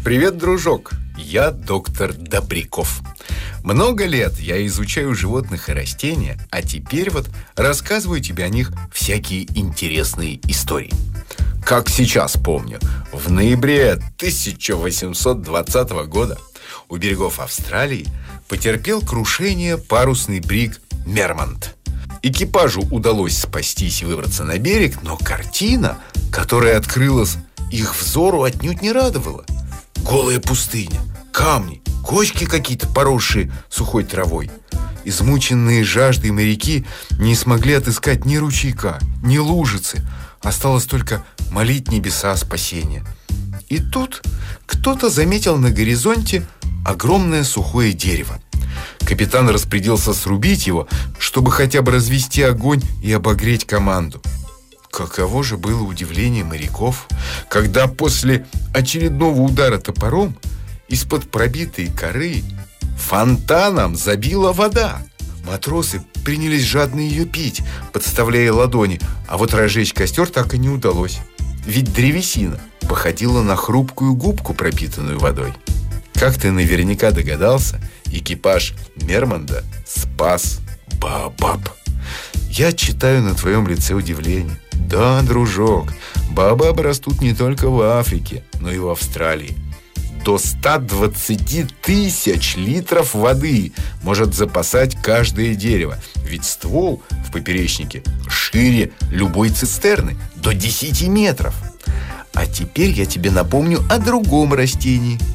Привет, дружок! Я доктор Добряков. Много лет я изучаю животных и растения, а теперь вот рассказываю тебе о них всякие интересные истории. Как сейчас помню, в ноябре 1820 года у берегов Австралии потерпел крушение парусный бриг «Мермонт». Экипажу удалось спастись и выбраться на берег, но картина, которая открылась их взору, отнюдь не радовала. Голая пустыня, камни, кочки какие-то, поросшие сухой травой. Измученные жаждой моряки не смогли отыскать ни ручейка, ни лужицы. Осталось только молить небеса о спасении. И тут кто-то заметил на горизонте огромное сухое дерево. Капитан распорядился срубить его, чтобы хотя бы развести огонь и обогреть команду. Каково же было удивление моряков, когда после очередного удара топором из-под пробитой коры фонтаном забила вода. Матросы принялись жадно ее пить, подставляя ладони, а вот разжечь костер так и не удалось. Ведь древесина походила на хрупкую губку, пропитанную водой. Как ты наверняка догадался, экипаж Мермонда спас Баобаб. Я читаю на твоем лице удивление. Да, дружок, баобабы растут не только в Африке, но и в Австралии. До 120 тысяч литров воды может запасать каждое дерево. Ведь ствол в поперечнике шире любой цистерны, до 10 метров. А теперь я тебе напомню о другом растении.